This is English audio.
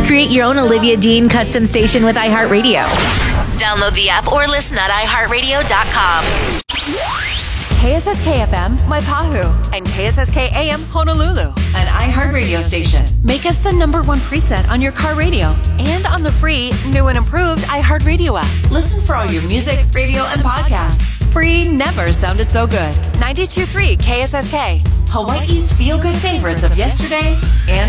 Create your own Olivia Dean custom station with iHeartRadio. Download the app or listen at iHeartRadio.com. KSSK FM, Waipahu, and KSSK AM, Honolulu, an iHeartRadio station. Make us the #1 preset on your car radio and on the free, new and improved iHeartRadio app. Listen for all your music, radio, and podcasts. Free never sounded so good. 92.3 KSSK, Hawaii's feel-good favorites of yesterday and